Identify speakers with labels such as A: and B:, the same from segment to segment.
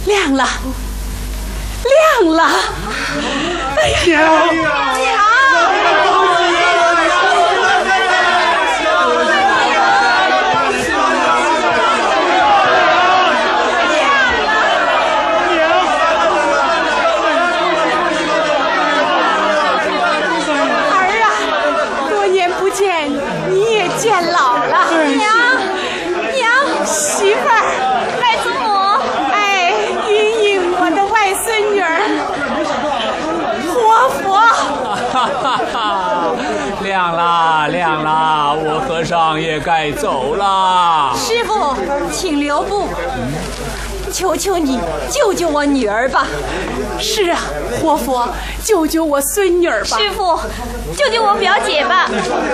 A: 亮了，亮了！哎呀，娘！见老了，娘，媳妇儿，
B: 外祖母，
A: 哎，云云，我的外孙女儿，活佛，
C: 亮啦，亮啦，我和尚也该走了。
B: 师傅，请留步。求求你救救我女儿吧！
A: 是啊，活佛，救救我孙女儿吧！
B: 师傅，救救我表姐吧！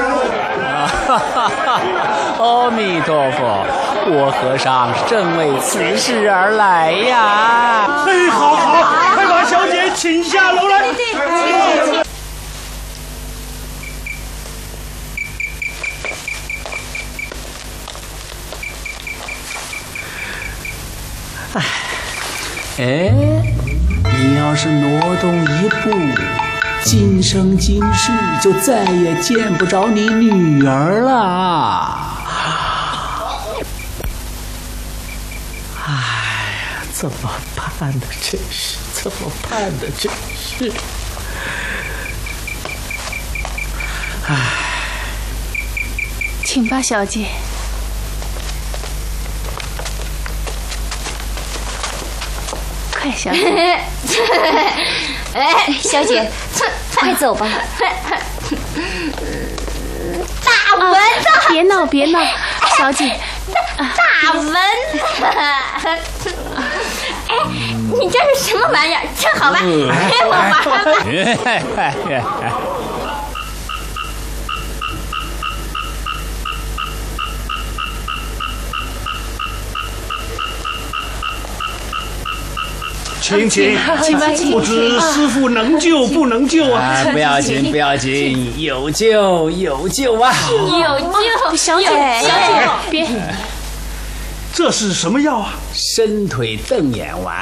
C: 阿弥陀佛，我和尚正为此事而来呀！
D: 哎，好，快把小姐请下楼来。
B: 对，请。
C: 哎，你要是挪动一步，今生今世就再也见不着你女儿了。哎呀，怎么办呢？真是怎么办呢？真是。哎，
A: 请吧，小姐。快，小姐。
B: 哎，小姐，快走吧。大蚊子！
A: 别闹，小姐。
B: 大蚊子！哎，你这是什么玩意儿？真好玩，陪我玩吧。
D: 请吧，不知师父能救不能救啊？
C: 不要紧，有救啊！
B: 有救！
A: 小姐，别。
D: 这是什么药啊？
C: 伸腿瞪眼丸。